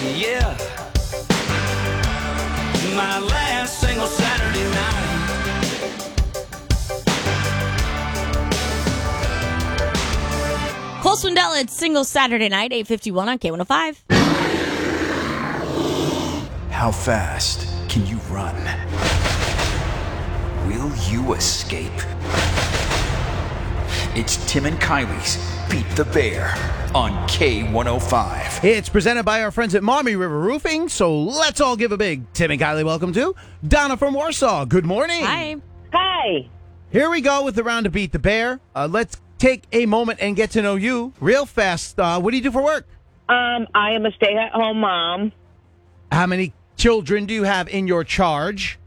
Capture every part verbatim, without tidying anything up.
Yeah. My last single Saturday night. Cole Swindell, it's single Saturday night, eight fifty-one on K one oh five. How fast can you run? Will you escape? It's Tim and Kylie's Beat the Bear on K one oh five. It's presented by our friends at Maumee River Roofing, so let's all give a big Tim and Kylie welcome to Donna from Warsaw. Good morning. Hi. Hi. Here we go with the round to Beat the Bear. Uh, let's take a moment and get to know you real fast. Uh, what do you do for work? Um, I am a stay-at-home mom. How many children do you have in your charge?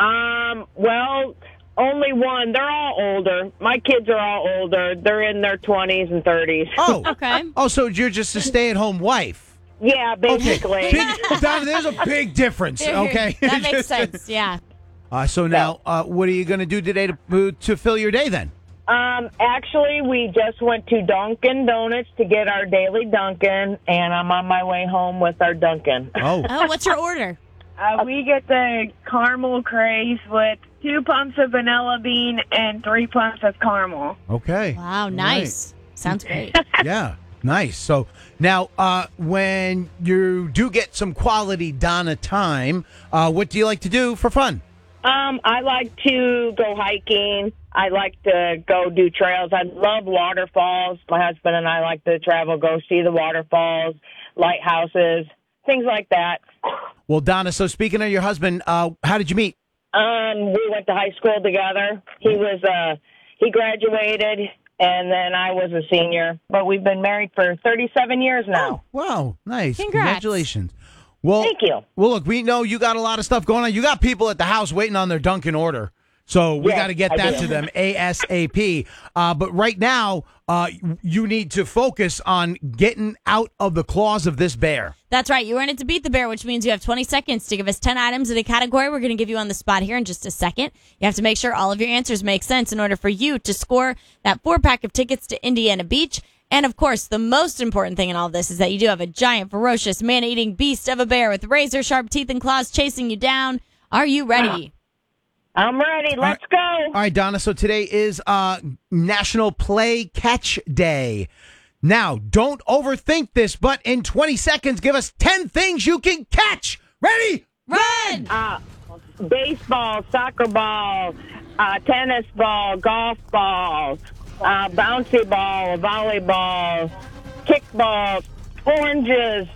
Um, well, only one. They're all older. My kids are all older. They're in their twenties and thirties. Oh, Okay. Oh, so you're just a stay-at-home wife. Yeah, basically. Big, Donna, there's a big difference, okay? That makes sense, yeah. Uh, so now, uh, what are you going to do today to, to fill your day then? Um, actually, we just went to Dunkin' Donuts to get our daily Dunkin', and I'm on my way home with our Dunkin'. Oh, Oh, what's your order? Uh, we get the caramel craze with two pumps of vanilla bean and three pumps of caramel. okay. Wow, nice. Sounds great. Yeah, nice. So now, uh, when you do get some quality Donna time, uh, what do you like to do for fun? Um, I like to go hiking. I like to go do trails. I love waterfalls. My husband and I like to travel, go see the waterfalls, lighthouses, things like that. Well, Donna, so speaking of your husband, uh, how did you meet? Um, we went to high school together. He was, uh, he graduated, and then I was a senior. But we've been married for thirty-seven years now. Wow, nice. Congrats. Congratulations. Well, Thank you. Well, look, we know you got a lot of stuff going on. You got people at the house waiting on their Dunkin' order. So we Yes, got to get I that do. to them ASAP. Uh, but right now, uh, you need to focus on getting out of the claws of this bear. That's right. You were in it to beat the bear, which means you have twenty seconds to give us ten items in a category. We're going to give you on the spot here in just a second. You have to make sure all of your answers make sense in order for you to score that four-pack of tickets to Indiana Beach. And, of course, the most important thing in all of this is that you do have a giant, ferocious, man-eating beast of a bear with razor-sharp teeth and claws chasing you down. Are you ready? I'm ready. Let's go. All right, Donna. So today is uh, National Play Catch Day. Now, don't overthink this, but in twenty seconds, give us ten things you can catch. Ready? Run! Uh, baseball, soccer ball, uh, tennis ball, golf ball, uh, bouncy ball, volleyball, kickball, oranges,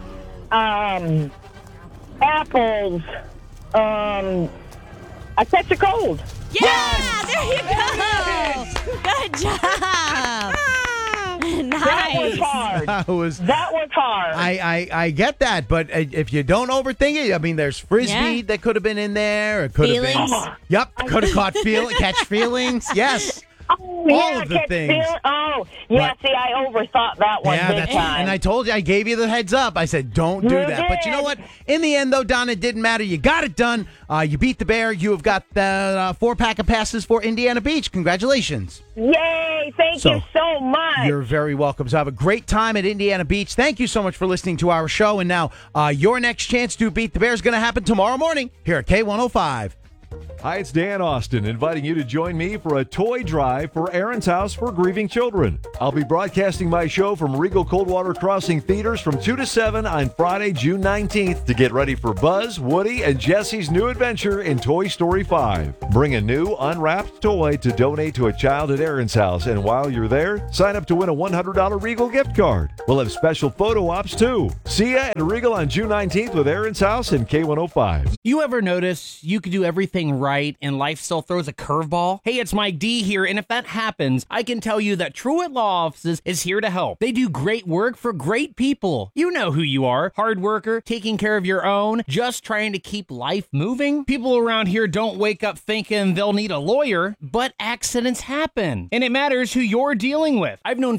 um, apples, um, I catch a cold. Yeah! There you go! Good job! That was Nice. hard. That was. That was hard. I, I, I get that, but uh, if you don't overthink it, I mean, there's frisbee Yeah. that could have been in there. It could have Feelings. been. Yep, could have caught feel catch feelings. Yes. Oh, yeah, all of the catch things. feel- oh, yeah, But- see, I overthought that one Yeah, big that's time. and I told you, I gave you the heads up. I said, don't do You that. But you know did. what? In the end, though, Don, it didn't matter. You got it done. Uh, you beat the bear. You have got the uh, four pack of passes for Indiana Beach. Congratulations. Yay, thank So, you so much. You're very welcome. So have a great time at Indiana Beach. Thank you so much for listening to our show. And now, uh, your next chance to beat the bear is going to happen tomorrow morning here at K one oh five. Hi, it's Dan Austin, inviting you to join me for a toy drive for Aaron's House for Grieving Children. I'll be broadcasting my show from Regal Coldwater Crossing Theaters from two to seven on Friday, June nineteenth to get ready for Buzz, Woody, and Jesse's new adventure in Toy Story five. Bring a new, unwrapped toy to donate to a child at Aaron's House, and while you're there, sign up to win a one hundred dollars Regal gift card. We'll have special photo ops, too. See ya at Regal on June nineteenth with Aaron's House and K one oh five. You ever notice you can do everything right and life still throws a curveball? Hey, it's Mike D here, and if that happens, I can tell you that Truett Law Offices is here to help. They do great work for great people. You know who you are. Hard worker, taking care of your own, just trying to keep life moving. People around here don't wake up thinking they'll need a lawyer, but accidents happen. And it matters who you're dealing with. I've known